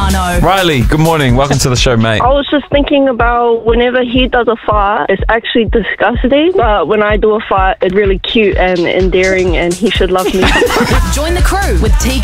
Gargano. Riley, good morning. Welcome to the show, mate. I was just thinking about whenever he does a fart, it's actually disgusting. But when I do a fart, it's really cute and endearing, and he should love me. Join the crew with Tegan